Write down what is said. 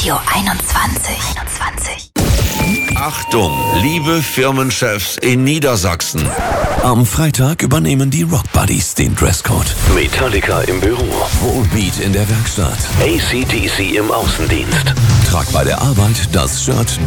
Radio 21. Achtung, liebe Firmenchefs in Niedersachsen. Am Freitag übernehmen die Rock Buddies den Dresscode. Metallica im Büro. Volbeat in der Werkstatt. AC/DC im Außendienst. Trag bei der Arbeit das Shirt